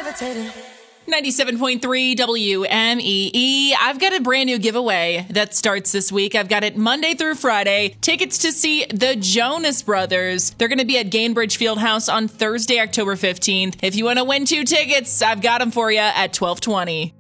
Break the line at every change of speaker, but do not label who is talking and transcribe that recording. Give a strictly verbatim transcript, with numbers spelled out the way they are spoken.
levitating.
ninety-seven point three W M E E. I've got a brand new giveaway that starts this week. I've got it Monday through Friday. Tickets to see the Jonas Brothers. They're going to be at Gainbridge Fieldhouse on Thursday, October fifteenth. If you want to win two tickets, I've got them for you at twelve twenty.